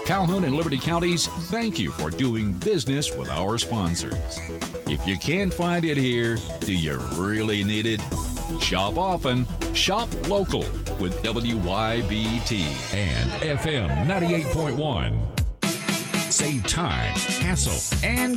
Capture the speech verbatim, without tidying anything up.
Calhoun and Liberty Counties, thank you for doing business with our sponsors. If you can't find it here, do you really need it? Shop often, shop local with W Y B T and F M ninety-eight point one. Save time, hassle, and